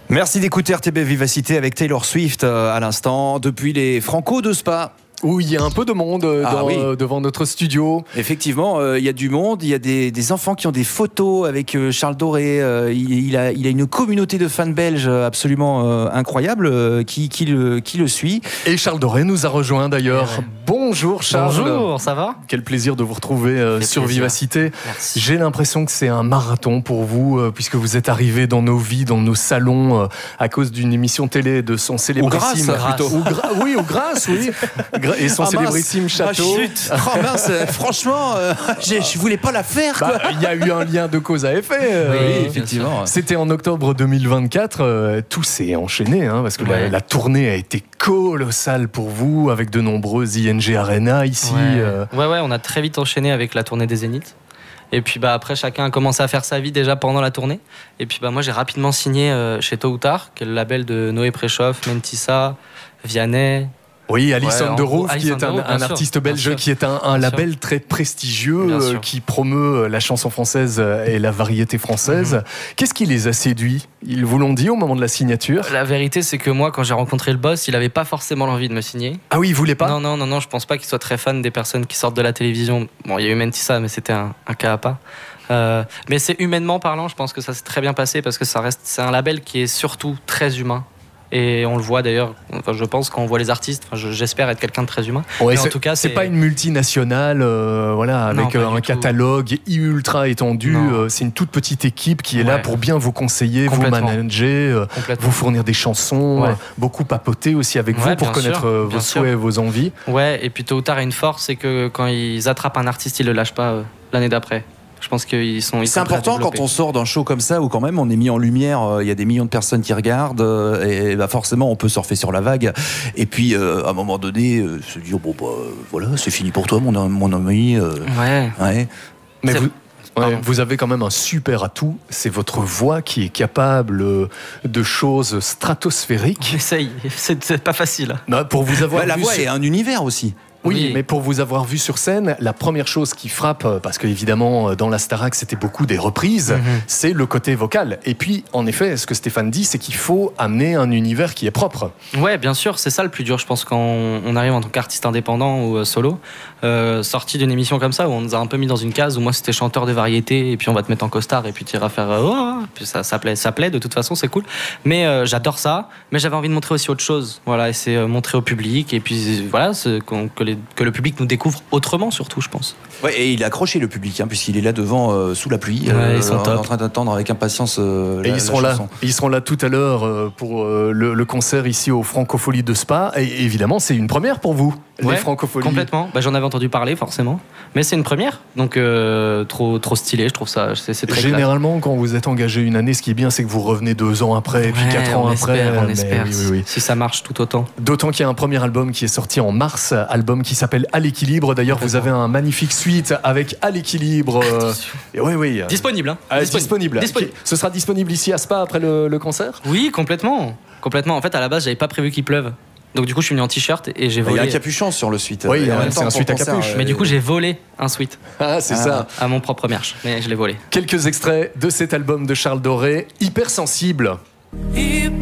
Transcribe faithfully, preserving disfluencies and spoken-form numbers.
Merci d'écouter R T B Vivacité avec Taylor Swift euh, à l'instant, depuis les Franco de Spa. Où il y a un peu de monde euh, Ah dans, oui. euh, devant notre studio. Effectivement, euh, il y a du monde, il y a des, des enfants qui ont des photos avec euh, Charles Doré. Euh, il, il, a, il a une communauté de fans belges absolument euh, incroyable euh, qui, qui, le, qui le suit. Et Charles Doré nous a rejoint d'ailleurs. Ouais. Bonjour Charles. Bonjour, ça va ? Quel plaisir de vous retrouver euh, Fait sur plaisir. Vivacité. Merci. J'ai l'impression que c'est un marathon pour vous, euh, puisque vous êtes arrivé dans nos vies, dans nos salons, euh, à cause d'une émission télé de son célébrissime... grâce, plutôt. Ou gra- oui, ou grâce, oui. Gra- Et son Ah, mince. célébrissime château. Ah, chut. Oh mince, franchement, euh, j'ai- je voulais pas la faire. Quoi. Bah, il y a eu un lien de cause à effet. euh, Oui, oui, bien effectivement. C'était en octobre deux mille vingt-quatre, euh, tout s'est enchaîné, hein, parce que la, Ouais. la tournée a été colossale pour vous, avec de nombreuses I N G Arena ici. Ouais. euh. ouais, ouais, on a très vite enchaîné avec la tournée des Zéniths. Et puis bah, après, chacun a commencé à faire sa vie déjà pendant la tournée. Et puis bah, moi, j'ai rapidement signé euh, chez Tôt ou Tard, qui est le label de Noé Préchoff, Mentissa, Vianney. Oui, Alison Ouais, en de gros, Roof, qui Alison est de un, Roof, bien un sûr, artiste bien belge, sûr. qui est un, un Bien label très prestigieux, Bien euh, sûr. qui promeut la chanson française et la variété française. Mhm. Qu'est-ce qui les a séduits? Ils vous l'ont dit au moment de la signature? La vérité, c'est que moi, quand j'ai rencontré le boss, il avait pas forcément l'envie de me signer. Ah oui, ils voulaient pas? Non, non, non, non, je pense pas qu'il soit très fan des personnes qui sortent de la télévision. Bon, il y a eu Mentissa, mais c'était un, un cas à part. Euh, mais c'est humainement parlant, je pense que ça s'est très bien passé parce que ça reste, c'est un label qui est surtout très humain. Et on le voit d'ailleurs, enfin, je pense quand on voit les artistes, enfin, je- j'espère être quelqu'un de très humain. Ouais, mais en c'est- tout cas, c'est c'est pas une multinationale, euh, voilà, avec Non, pas euh, un du tout. catalogue ultra étendu. Non. euh, c'est une toute petite équipe qui est là Ouais. pour bien vous conseiller, vous Complètement. manager, euh, complètement. vous fournir des chansons, Ouais. euh, beaucoup papoter aussi avec Ouais, vous pour bien connaître sûr, euh, bien vos sûr. souhaits et vos envies. Ouais, et puis tôt ou tard, il y a une force, c'est que quand ils attrapent un artiste, ils le lâchent pas euh, l'année d'après. Je pense qu'ils sont. ils C'est sont prêts à important quand développer. on sort d'un show comme ça où quand même on est mis en lumière, euh, il y a des millions de personnes qui regardent euh, et bah forcément on peut surfer sur la vague et puis euh, à un moment donné euh, se dire bon bah euh, voilà c'est fini pour toi mon, mon ami euh, Ouais. ouais. Mais C'est- vous, ouais, Pardon. vous avez quand même un super atout, c'est votre voix qui est capable euh, de choses stratosphériques. Essaye, c'est c'est pas facile. Bah, pour vous avoir Bah, la vu voix sur- est un univers aussi. Oui, Oui. mais pour vous avoir vu sur scène, la première chose qui frappe, euh, parce qu'évidemment, dans la Starac, c'était beaucoup des reprises, Mhm. c'est le côté vocal. Et puis, en effet, ce que Stéphane dit, c'est qu'il faut amener un univers qui est propre. Ouais, bien sûr, c'est ça le plus dur, je pense, quand on on arrive en tant qu'artiste indépendant ou euh, solo. Euh, sorti d'une émission comme ça où on nous a un peu mis dans une case où moi c'était chanteur de variété et puis on va te mettre en costard et puis tu iras faire euh, oh, puis ça, ça plaît, ça plaît de toute façon, c'est cool. Mais euh, j'adore ça, mais j'avais envie de montrer aussi autre chose. Voilà, et c'est euh, montrer au public et puis euh, voilà, c'est qu'on- que, les- que le public nous découvre autrement surtout, je pense. Ouais, et il a accroché le public hein, puisqu'il est là devant euh, sous la pluie Ouais, ils sont en, top. en train d'attendre avec impatience euh, Et la, ils la seront là. chanson. Ils seront là tout à l'heure euh, pour euh, le, le concert ici au Francofolie de Spa. Et évidemment, c'est une première pour vous, les Ouais, Francopholies. Complètement. Bah, j'en avais entendu parler forcément, mais c'est une première, donc euh, trop trop stylé, je trouve ça. C'est c'est très classe. Généralement, quand vous êtes engagé une année, ce qui est bien, c'est que vous revenez deux ans après, et puis Ouais, quatre ans on après. espère, on mais espère. oui, oui, oui. Si ça marche tout autant. D'autant qu'il y a un premier album qui est sorti en mars, album qui s'appelle À l'équilibre. D'ailleurs, vous avez un magnifique suite avec À l'équilibre. euh, et oui, oui. Disponible, hein Ah, disponible. Disponible. Ce sera disponible ici à Spa après le, le concert. Oui, complètement. Complètement. En fait, à la base, j'avais pas prévu qu'il pleuve. Donc du coup, je suis venu en t-shirt et j'ai Il y a volé. un capuchon sur le suite. Oui, Et en ouais, même c'est temps, un pour suite à concert, capuche. euh, Mais du coup, j'ai volé un sweat Ah, c'est Ah. ça. à mon propre merch. Mais je l'ai volé. Quelques extraits de cet album de Charles Doré, hyper sensible.